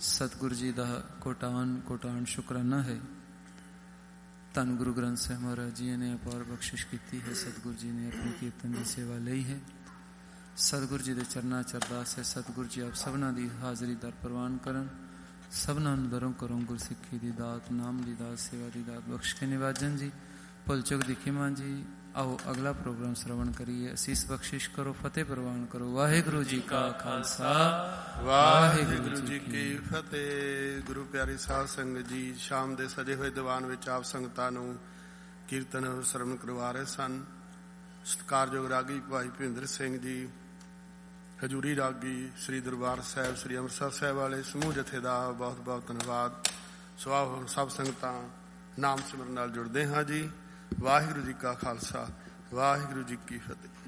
ਸਤਿਗੁਰੂ ਜੀ ਦਾ ਕੋਟਾਨ ਸ਼ੁਕਰਾਨਾ ਹੈ। ਧੰਨ ਗੁਰੂ ਗ੍ਰੰਥ ਸਾਹਿਬ ਮਹਾਰਾਜ ਜੀ ਨੇ ਅਪਾਰ ਬਖਸ਼ਿਸ਼ ਕੀਤੀ ਹੈ। ਸਤਿਗੁਰੂ ਜੀ ਨੇ ਆਪਣੀ ਕੀਰਤਨ ਦੀ ਸੇਵਾ ਲਈ ਹੈ। ਸਤਿਗੁਰੂ ਜੀ ਦੇ ਚਰਨਾਂ 'ਚ ਅਰਦਾਸ ਹੈ, ਸਤਿਗੁਰੂ ਜੀ ਆਪ ਸਭਨਾਂ ਦੀ ਹਾਜ਼ਰੀ ਦਰ ਪ੍ਰਵਾਨ ਕਰਨ, ਸਭਨਾਂ ਨੂੰ ਦਰੋਂ ਕਰੋਂ ਗੁਰਸਿੱਖੀ ਦੀ ਦਾਤ, ਨਾਮ ਦੀ ਦਾਤ, ਸੇਵਾ ਦੀ ਦਾਤ ਬਖਸ਼ ਕੇ ਨਿਵਾਜਨ ਜੀ। ਭੁੱਲ ਚੁੱਕ ਦੀ ਖਿਮਾ ਜੀ। ਆਓ ਅਗਲਾ ਪ੍ਰੋਗਰਾਮ ਸਰਵਣ ਕਰੀਏ। ਅਸੀਸ ਬਖਸ਼ਿਸ਼ ਕਰੋ, ਫਤਿਹ ਪ੍ਰਵਾਨ ਕਰੋ। ਵਾਹਿਗੁਰੂ ਜੀ ਕਾ ਖਾਲਸਾ, ਵਾਹਿਗੁਰੂ ਜੀ ਕੀ ਫਤਿਹ। ਗੁਰੂ ਪਿਆਰੀ ਸਾਧ ਸੰਗਤ ਜੀ, ਸ਼ਾਮ ਦੇ ਸਜੇ ਹੋਏ ਦੀਵਾਨ ਵਿੱਚ ਆਪ ਸੰਗਤਾਂ ਨੂੰ ਕੀਰਤਨ ਸਰਵਣ ਕਰਵਾ ਰਹੇ ਸਨ। ਸਤਿਕਾਰਯੋਗ ਰਾਗੀ ਭਾਈ ਭਿੰਦਰ ਸਿੰਘ ਜੀ, ਹਜੂਰੀ ਰਾਗੀ ਸ੍ਰੀ ਦਰਬਾਰ ਸਾਹਿਬ ਸ੍ਰੀ ਅੰਮ੍ਰਿਤਸਰ ਸਾਹਿਬ ਵਾਲੇ ਸਮੂਹ ਜਥੇ ਦਾ ਬਹੁਤ ਬਹੁਤ ਧੰਨਵਾਦ। ਸੋ ਆਓ ਸਭ ਸੰਗਤਾਂ ਨਾਮ ਸਿਮਰਨ ਨਾਲ ਜੁੜਦੇ ਹਾਂ ਜੀ। ਵਾਹਿਗੁਰੂ ਜੀ ਕਾ ਖਾਲਸਾ, ਵਾਹਿਗੁਰੂ ਜੀ ਕੀ ਫਤਿਹ।